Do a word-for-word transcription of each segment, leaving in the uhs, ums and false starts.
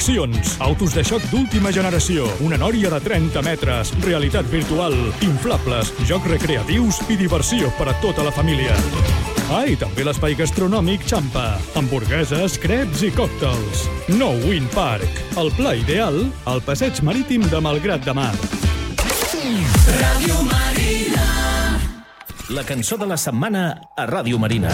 Autos de xoc d'última generació, una nòria de trenta metres, realitat virtual, inflables, jocs recreatius i diversió per a tota la família. Ah, i també l'espai gastronòmic Champa, hamburgueses, creps i còctels. Nou Wind Park, el pla ideal al passeig marítim de Malgrat de Mar. Ràdio Marina. La cançó de la setmana a Ràdio Marina.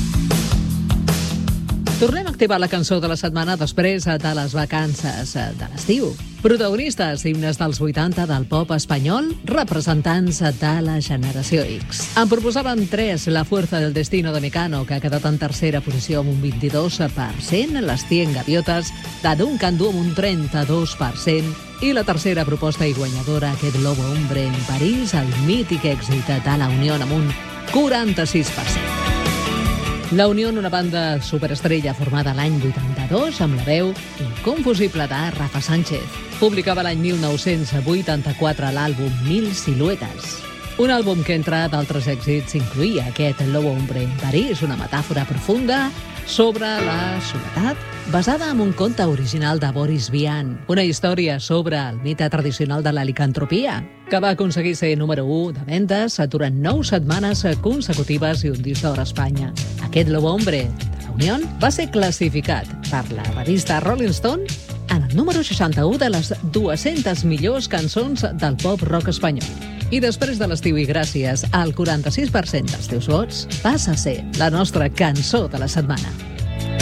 Tornem a activar la cançó de la setmana després de les vacances de l'estiu. Protagonistes himnes dels vuitanta del pop espanyol, representants de la generació X. En proposàvem tres, La fuerza del destino de Mecano, que ha quedat en tercera posició amb un vint-i-dos per cent, Les cien gaviotes de Duncan Du amb un trenta-dos per cent, i la tercera proposta i guanyadora, Aquest lobo hombre en París, el mític èxit de la Unió amb un quaranta-sis per cent. La Unió, una banda superestrella formada l'any vuitanta-dos amb la veu inconfusible de Rafa Sánchez. Publicava l'any mil nou-cents vuitanta-quatre l'àlbum Mil siluetes. Un àlbum que, entre d'altres èxits, incluïa Aquest lobo hombre en París, una metàfora profunda sobre la soledat, basada en un conte original de Boris Vian, una història sobre el mite tradicional de la licantropia, que va aconseguir ser número u de vendes durant nou setmanes consecutives i un disc d'or a Espanya. Aquest lobo hombre de la Unió va ser classificat per la revista Rolling Stone en el número seixanta-u de les dues-centes millors cançons del pop rock espanyol. I després de l'estiu i gràcies al quaranta-sis per cent dels teus vots, passa a ser la nostra cançó de la setmana.